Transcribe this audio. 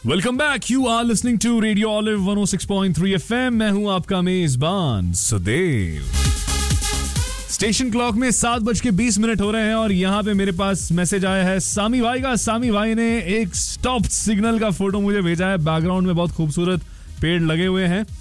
Welcome back. You are listening to radio olive 106.3 FM. मैं हूं आपका मेजबान सुदेव. स्टेशन क्लॉक में 7:20 हो रहे हैं और यहाँ पे मेरे पास मैसेज आया है सामी भाई का. सामी भाई ने एक स्टॉप सिग्नल का फोटो मुझे भेजा है. बैकग्राउंड में बहुत खूबसूरत पेड़ लगे हुए हैं